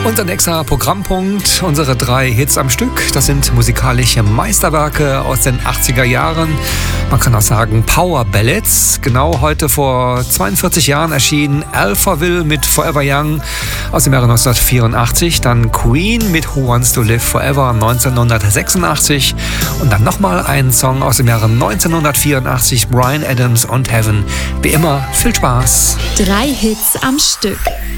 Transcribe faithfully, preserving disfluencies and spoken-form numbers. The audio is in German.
Unser nächster Programmpunkt, unsere drei Hits am Stück. Das sind musikalische Meisterwerke aus den achtziger Jahren. Man kann auch sagen Power Ballads. Genau heute vor zweiundvierzig Jahren erschien Alphaville mit Forever Young aus dem Jahre neunzehnhundertvierundachtzig. Dann Queen mit Who Wants to Live Forever neunzehnhundertsechsundachtzig. Und dann nochmal ein Song aus dem Jahre neunzehnhundertvierundachtzig, Bryan Adams und Heaven. Wie immer, viel Spaß. Drei Hits am Stück.